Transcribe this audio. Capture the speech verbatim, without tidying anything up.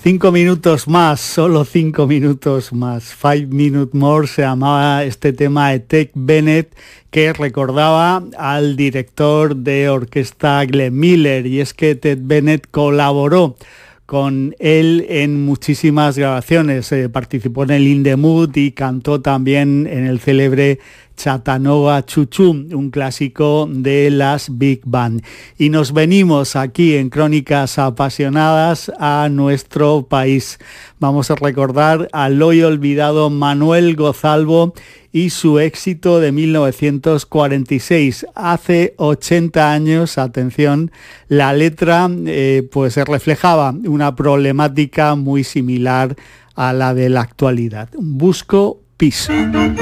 Cinco minutos más, solo cinco minutos más. Five Minute More se llamaba este tema de Ted Bennett, que recordaba al director de orquesta Glenn Miller, y es que Ted Bennett colaboró con él en muchísimas grabaciones, eh, participó en el In the Mood y cantó también en el célebre Chattanooga Choo Choo, un clásico de las Big Band. Y nos venimos aquí en Crónicas Apasionadas a nuestro país. Vamos a recordar al hoy olvidado Manuel Gozalvo y su éxito de mil novecientos cuarenta y seis. Hace ochenta años, atención, la letra eh, pues reflejaba una problemática muy similar a la de la actualidad. Busco piso.